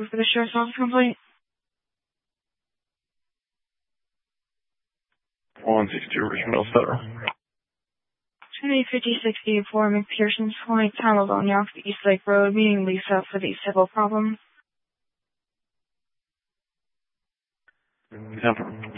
proof of the sheriff's office complaint? 162 Richmond Hill Federal. 205060 for McPherson's Point, Hamilton, off the East Lake Road, meeting Lisa for the civil problem. Temper.